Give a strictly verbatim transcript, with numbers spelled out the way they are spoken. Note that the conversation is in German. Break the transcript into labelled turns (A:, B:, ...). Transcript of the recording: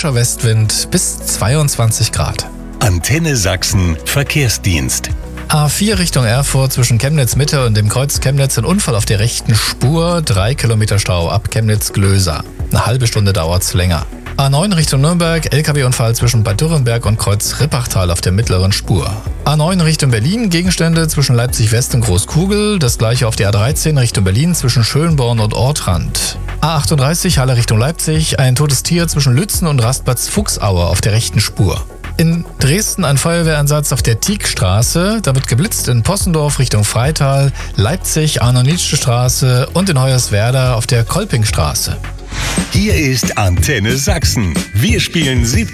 A: Westwind bis zweiundzwanzig Grad.
B: Antenne Sachsen Verkehrsdienst.
A: A vier Richtung Erfurt zwischen Chemnitz Mitte und dem Kreuz Chemnitz ein Unfall auf der rechten Spur. Drei Kilometer Stau ab Chemnitz-Glöser. Eine halbe Stunde dauert's länger. A neun Richtung Nürnberg, L K W-Unfall zwischen Bad Dürrenberg und Kreuz Rippachtal auf der mittleren Spur. A neun Richtung Berlin, Gegenstände zwischen Leipzig West und Großkugel. Das gleiche auf der A dreizehn Richtung Berlin zwischen Schönborn und Ortrand. A achtunddreißig Halle Richtung Leipzig, ein totes Tier zwischen Lützen und Rastplatz Fuchsaue auf der rechten Spur. In Dresden ein Feuerwehreinsatz auf der Tieckstraße, da wird geblitzt in Possendorf Richtung Freital, Leipzig Arno-Nietzsche-Straße und in Hoyerswerda auf der Kolpingstraße.
B: Hier ist Antenne Sachsen. Wir spielen siebzig